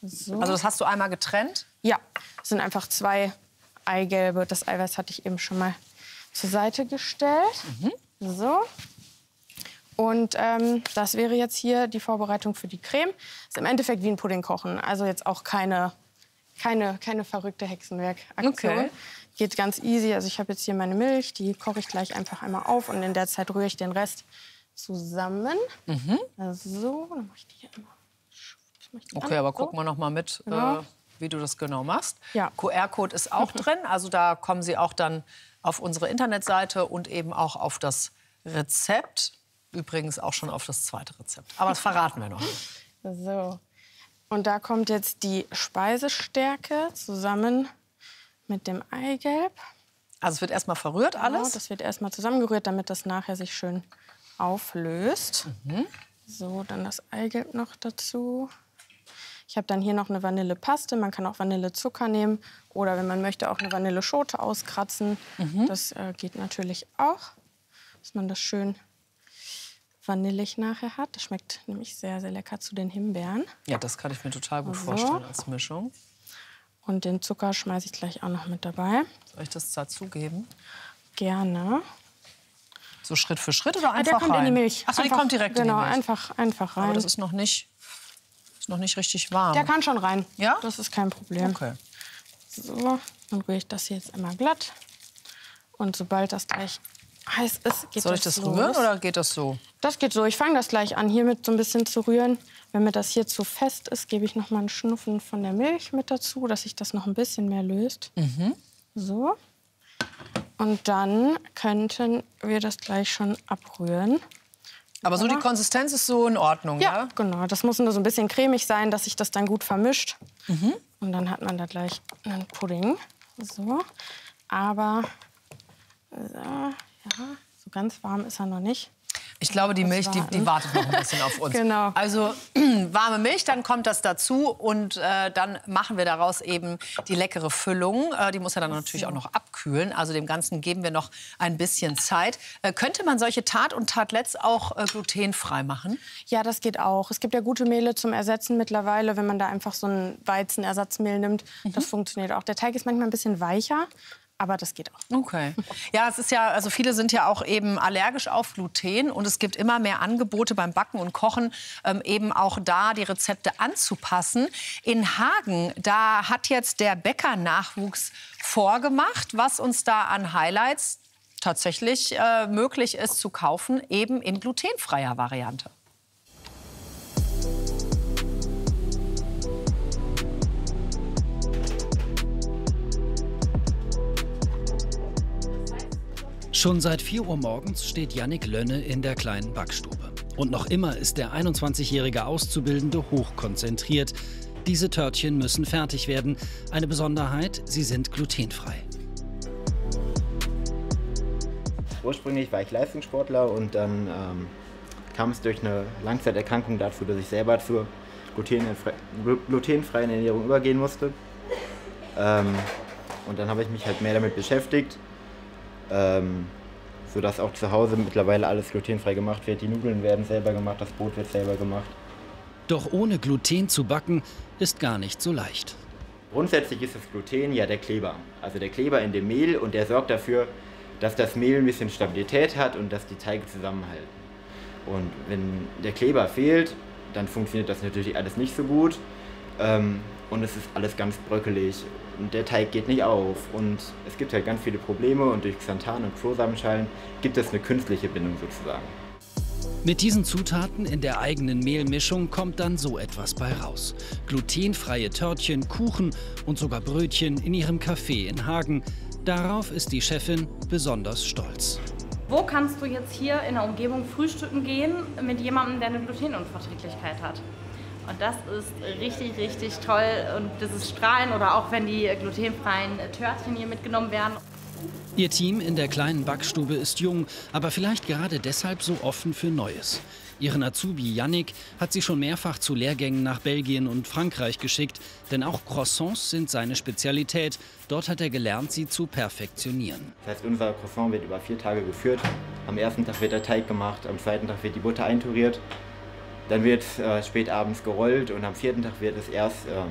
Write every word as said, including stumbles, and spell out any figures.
So. Also das hast du einmal getrennt? Ja, das sind einfach zwei Eigelbe. Das Eiweiß hatte ich eben schon mal zur Seite gestellt. Mhm. So. Und ähm, das wäre jetzt hier die Vorbereitung für die Creme. Ist im Endeffekt wie ein Pudding kochen. Also jetzt auch keine, keine, keine verrückte Hexenwerk-Aktion. Okay. Geht ganz easy. Also ich habe jetzt hier meine Milch, die koche ich gleich einfach einmal auf. Und in der Zeit rühre ich den Rest zusammen. Mhm. So, dann mache ich die hier immer. Okay, aber so. gucken wir noch mal mit, Genau. äh, wie du das genau machst. Ja. Q R-Code ist auch drin. Also da kommen Sie auch dann auf unsere Internetseite und eben auch auf das Rezept. Übrigens auch schon auf das zweite Rezept. Aber das verraten wir noch nicht. So. Und da kommt jetzt die Speisestärke zusammen mit dem Eigelb. Also es wird erstmal verrührt alles? Genau, das wird erstmal zusammengerührt, damit das nachher sich schön auflöst. Mhm. So, dann das Eigelb noch dazu. Ich habe dann hier noch eine Vanillepaste. Man kann auch Vanillezucker nehmen oder wenn man möchte auch eine Vanilleschote auskratzen. Mhm. Das äh, geht natürlich auch, dass man das schön vanillig nachher hat. Das schmeckt nämlich sehr, sehr lecker zu den Himbeeren. Ja, das kann ich mir total gut So. vorstellen als Mischung. Und den Zucker schmeiße ich gleich auch noch mit dabei. Soll ich das dazugeben? Gerne. So Schritt für Schritt oder Ah, einfach der kommt rein? in die Milch. Ach so, die Einfach- kommt direkt genau, in die Milch. einfach, einfach rein. Aber das ist noch nicht, ist noch nicht richtig warm. Der kann schon rein. Ja? Das ist kein Problem. Okay. So, dann rühre ich das hier jetzt einmal glatt. Und sobald das gleich heiß ist, geht Soll ich das das los. rühren oder geht das so? Das geht so. Ich fange das gleich an, hiermit so ein bisschen zu rühren. Wenn mir das hier zu fest ist, gebe ich noch mal einen Schnuffen von der Milch mit dazu, dass sich das noch ein bisschen mehr löst. Mhm. So. Und dann könnten wir das gleich schon abrühren. Aber so die Konsistenz ist so in Ordnung, ja? Ja, genau. Das muss nur so ein bisschen cremig sein, dass sich das dann gut vermischt. Mhm. Und dann hat man da gleich einen Pudding. So. Aber so, ja, so ganz warm ist er noch nicht. Ich glaube, die Milch, die, die wartet noch ein bisschen auf uns. Genau. Also warme Milch, dann kommt das dazu und äh, dann machen wir daraus eben die leckere Füllung. Äh, die muss ja dann natürlich auch noch abkühlen. Also dem Ganzen geben wir noch ein bisschen Zeit. Äh, könnte man solche Tart- und Tartelettes auch äh, glutenfrei machen? Ja, das geht auch. Es gibt ja gute Mehle zum Ersetzen mittlerweile, wenn man da einfach so ein Weizenersatzmehl nimmt. Mhm. Das funktioniert auch. Der Teig ist manchmal ein bisschen weicher. Aber das geht auch. Okay. Ja, es ist ja, also viele sind ja auch eben allergisch auf Gluten und es gibt immer mehr Angebote beim Backen und Kochen, ähm, eben auch da die Rezepte anzupassen. In Hagen, da hat jetzt der Bäckernachwuchs vorgemacht, was uns da an Highlights tatsächlich äh, möglich ist zu kaufen, eben in glutenfreier Variante. Schon seit vier Uhr morgens steht Jannik Lönne in der kleinen Backstube. Und noch immer ist der einundzwanzigjährige Auszubildende hochkonzentriert. Diese Törtchen müssen fertig werden. Eine Besonderheit, sie sind glutenfrei. Ursprünglich war ich Leistungssportler und dann ähm, kam es durch eine Langzeiterkrankung dazu, dass ich selber zur glutenfre glutenfreien Ernährung übergehen musste. Ähm, und dann habe ich mich halt mehr damit beschäftigt. Ähm, sodass auch zu Hause mittlerweile alles glutenfrei gemacht wird. Die Nudeln werden selber gemacht, das Brot wird selber gemacht. Doch ohne Gluten zu backen, ist gar nicht so leicht. Grundsätzlich ist das Gluten ja der Kleber. Also der Kleber in dem Mehl und der sorgt dafür, dass das Mehl ein bisschen Stabilität hat und dass die Teige zusammenhalten. Und wenn der Kleber fehlt, dann funktioniert das natürlich alles nicht so gut. Ähm, und es ist alles ganz bröckelig. Und der Teig geht nicht auf und es gibt halt ganz viele Probleme und durch Xanthan und Flohsamenschalen gibt es eine künstliche Bindung sozusagen. Mit diesen Zutaten in der eigenen Mehlmischung kommt dann so etwas bei raus. Glutenfreie Törtchen, Kuchen und sogar Brötchen in ihrem Café in Hagen. Darauf ist die Chefin besonders stolz. Wo kannst du jetzt hier in der Umgebung frühstücken gehen mit jemandem, der eine Glutenunverträglichkeit hat? Und das ist richtig, richtig toll. Und das ist strahlend oder auch wenn die glutenfreien Törtchen hier mitgenommen werden. Ihr Team in der kleinen Backstube ist jung, aber vielleicht gerade deshalb so offen für Neues. Ihren Azubi Jannik hat sie schon mehrfach zu Lehrgängen nach Belgien und Frankreich geschickt. Denn auch Croissants sind seine Spezialität. Dort hat er gelernt, sie zu perfektionieren. Das heißt, unser Croissant wird über vier Tage geführt. Am ersten Tag wird der Teig gemacht, am zweiten Tag wird die Butter einturiert. Dann wird äh, spät abends gerollt und am vierten Tag wird es erst äh,